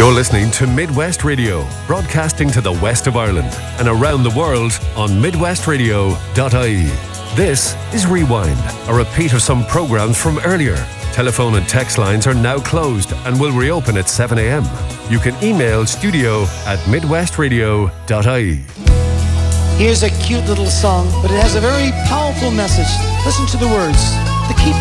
You're listening to Midwest Radio, broadcasting to the west of Ireland and around the world on midwestradio.ie. This is Rewind, a repeat of some programs from earlier. Telephone and text lines are now closed and will reopen at 7 a.m. You can email studio@midwestradio.ie. Here's a cute little song, but it has a very powerful message. Listen to the words. The key